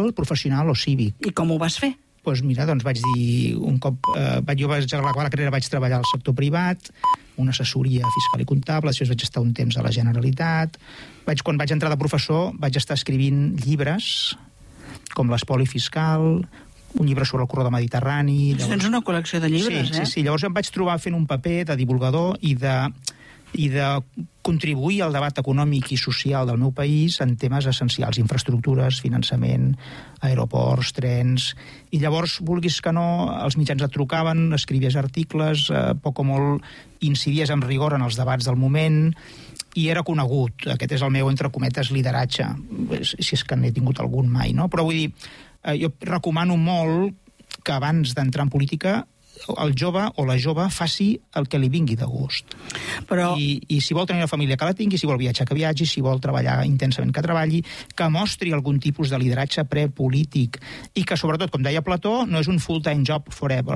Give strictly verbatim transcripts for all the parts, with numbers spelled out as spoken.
laboral, professional o cívic. I com ho vas fer? Doncs pues mira, doncs vaig dir, un cop eh, vaig, jo vaig acabar la carrera vaig treballar al sector privat, una assessoria fiscal i comptable, després vaig estar un temps a la Generalitat, vaig, quan vaig entrar de professor vaig estar escrivint llibres com l'espoli fiscal, un llibre sobre el corredor mediterrani... Llavors... Tens una col·lecció de llibres, sí, eh? Sí, sí, llavors em vaig trobar fent un paper de divulgador i de... i de contribuir al debat econòmic i social del meu país en temes essencials, infraestructures, finançament, aeroports, trens... I llavors, vulguis que no, els mitjans et trucaven, escrivies articles, eh, poc o molt incidies amb rigor en els debats del moment, i era conegut. Aquest és el meu, entre cometes, lideratge, si és que n'he tingut algun mai, no? Però vull dir, eh, jo recomano molt que abans d'entrar en política el jove o la jove faci el que li vingui de gust. Però... I, I si vol tenir una família, que la tingui, si vol viatjar, que viatgi, si vol treballar intensament, que treballi, que mostri algun tipus de lideratge prepolític i que, sobretot, com deia Plató, no és un full-time job forever.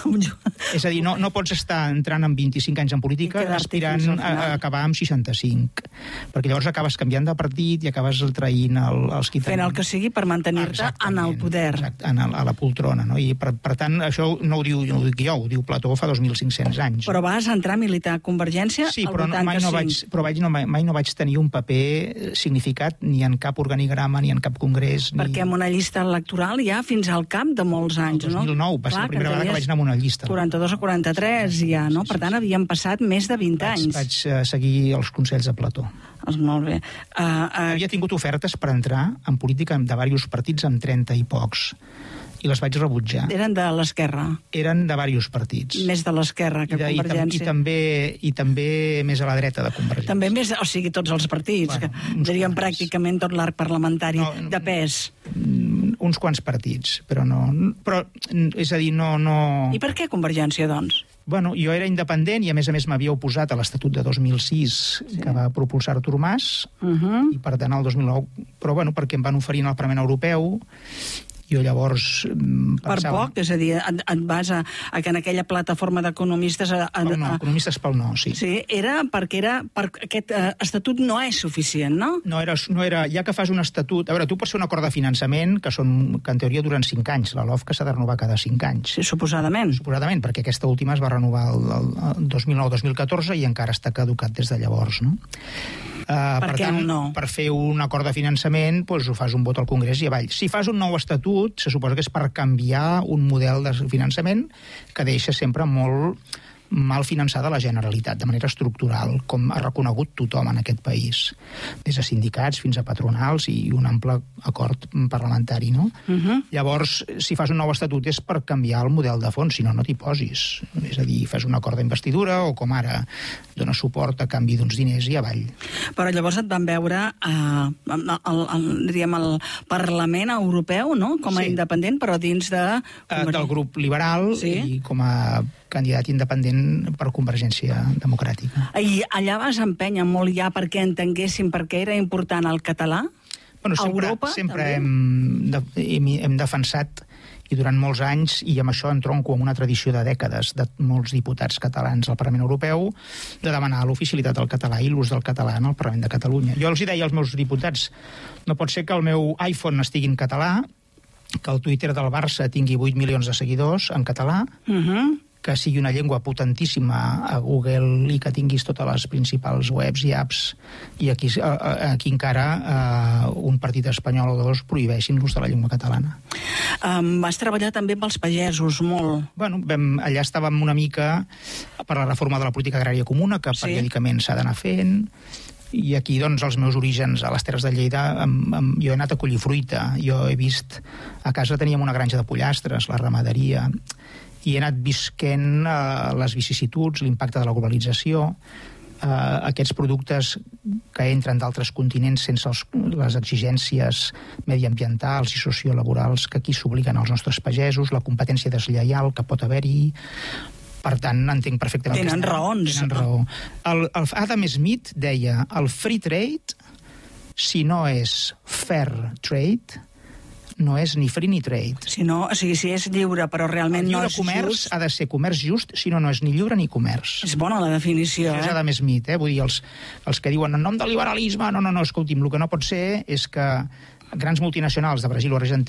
És a dir, no, no pots estar entrant amb vint-i-cinc anys en política aspirant a, a acabar amb seixanta-cinc, perquè llavors acabes canviant de partit i acabes traint el, els qui... Fent el que sigui per mantenir-te en el poder. Exacte, en el, a la poltrona, no? I per, per tant, això no ho diu, no ho dic jo, ho diu Plató fa dos mil cinc-cents anys. Però vas entrar a militar a Convergència sí, al però vuitanta-cinc. mai no vaig, però vaig, no, mai, mai no vaig tenir un paper significat ni en cap organigrama, ni en cap congrés. Ni... Perquè amb una llista electoral ja fins al cap de molts anys, no? El dos mil nou va ser la primera vegada que vaig anar amb una llista. quaranta-dos a quaranta-tres ja, no? Per tant, havien passat més de vint anys. Vaig uh, seguir els consells de Plató. Molt bé. Uh, uh... Havia tingut ofertes per entrar en política de diversos partits amb trenta i pocs, i les vaig rebutjar. Eren de l'esquerra? Eren de diversos partits. Més de l'esquerra que I de, Convergència. I, i, també, I també més a la dreta de Convergència. També més, o sigui, tots els partits, bueno, que diríem pràcticament tot l'arc parlamentari no, de pes. Uns quants partits, però no... Però, és a dir, no... no... I per què Convergència, doncs? Bueno, jo era independent i, a més a més, m'havia oposat a l'Estatut de dos mil sis, sí, que va propulsar Artur Mas, uh -huh. i per tant el dos mil nou... Però, bueno, perquè em van oferir en el Parlament Europeu, jo llavors pensava... Per poc? És a dir, et, et vas a, a que en aquella plataforma d'economistes... A, a, pel no, economistes pel no, sí. Sí, era perquè era, per, aquest uh, estatut no és suficient, no? No era, no era, ja que fas un estatut... A veure, tu pots fer un acord de finançament que, són, que en teoria duren cinc anys, la LOFCA s'ha de renovar cada cinc anys. Sí, suposadament. Suposadament, perquè aquesta última es va renovar el, el, el dos mil nou dos mil catorze i encara està caducat des de llavors, no? Uh, per, per tant, no? Per fer un acord de finançament, doncs ho fas un vot al Congrés i avall. Si fas un nou estatut, se suposa que és per canviar un model de finançament que deixa sempre molt mal finançada la Generalitat, de manera estructural, com ha reconegut tothom en aquest país, des de sindicats fins a patronals i un ample acord parlamentari, no? Uh-huh. Llavors, si fas un nou estatut és per canviar el model de fons, si no, no t'hi posis. És a dir, fas un acord d'investidura o, com ara, dones suport a canvi d'uns diners i avall. Però llavors et van veure eh, el, el, diríem, el Parlament Europeu, no?, com a sí. independent, però dins de... Uh, del grup liberal, sí. I com a candidat independent per Convergència Democràtica. I allà vas empènyer molt ja perquè entenguessin per què era important el català? Bueno, sempre, Europa, sempre hem, de, hem, hem defensat, i durant molts anys, i amb això entronco amb una tradició de dècades de molts diputats catalans al Parlament Europeu, de demanar l'oficialitat del català i l'ús del català en el Parlament de Catalunya. Jo els hi deia als meus diputats, no pot ser que el meu iPhone estigui en català, que el Twitter del Barça tingui vuit milions de seguidors en català, uh-huh. que sigui una llengua potentíssima a Google i que tinguis totes les principals webs i apps, i aquí, aquí encara uh, un partit espanyol o dos prohibeixin l'ús de la llengua catalana. Um, vas treballar també amb els pagesos, molt. Bueno, vam, allà estàvem una mica per la reforma de la política agrària comuna, que sí. periòdicament s'ha d'anar fent, i aquí, doncs, els meus orígens a les Terres de Lleida, amb, amb, jo he anat a collir fruita, jo he vist... A casa teníem una granja de pollastres, la ramaderia, i he anat visquent uh, les vicissituds, l'impacte de la globalització, uh, aquests productes que entren d'altres continents sense els, les exigències mediambientals i sociolaborals que aquí s'obliguen als nostres pagesos, la competència deslleial que pot haver-hi. Per tant, entenc perfectament... Tenen raons. Tenen raó. El, el Adam Smith deia, el free trade, si no és fair trade, no és ni free ni trade. Si no, o sigui, si és lliure, però realment no és comerç just... ha de ser comerç just, si no, no és ni lliure ni comerç. És bona la definició, eh? És Adam Smith, eh? Vull dir, els, els que diuen en nom del liberalisme, no, no, no, escolti'm, el que no pot ser és que grans multinacionals de Brasil o Argentina